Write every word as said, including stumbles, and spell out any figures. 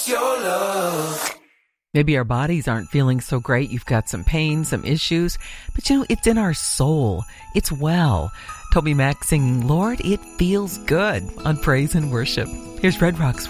Your love. Maybe our bodies aren't feeling so great. You've got some pain, some issues, but you know, it's in our soul. It's well. Toby Mac singing, Lord, It Feels Good on Praise and Worship. Here's Red Rocks